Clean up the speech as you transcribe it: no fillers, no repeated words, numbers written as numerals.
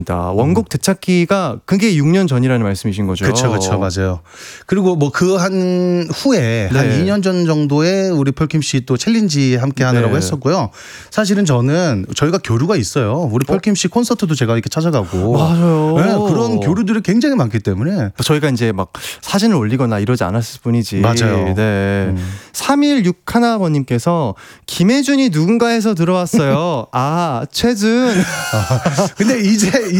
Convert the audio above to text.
원곡 되찾기가 그게 6년 전이라는 말씀이신 거죠? 그렇죠, 맞아요. 그리고 뭐 그 한 후에 한 2년 전 정도에 우리 펄킴 씨 또 챌린지 함께 하느라고 했었고요. 사실은 저희가 교류가 있어요. 우리 펄킴 씨 콘서트도 제가 이렇게 찾아가고. 맞아요. 네, 그런 교류들이 굉장히 많기 때문에 저희가 이제 막 사진을 올리거나 이러지 않았을 뿐이지. 맞아요. 네. 3161번님께서 김혜준이 누군가에서 들어왔어요. 아, 최준. 근데 이제